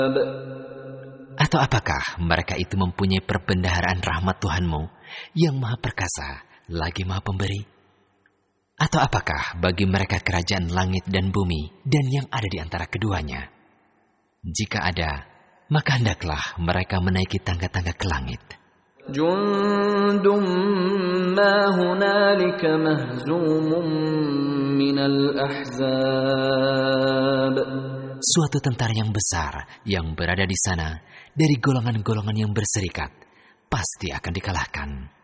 Atau apakah mereka itu mempunyai perbendaharaan rahmat Tuhanmu yang maha perkasa, lagi maha pemberi? Atau apakah bagi mereka kerajaan langit dan bumi dan yang ada di antara keduanya? Jika ada, maka hendaklah mereka menaiki tangga-tangga ke langit. Jundum ma hunalika mahzumun minal ahzab. Suatu tentara yang besar yang berada di sana dari golongan-golongan yang berserikat pasti akan dikalahkan.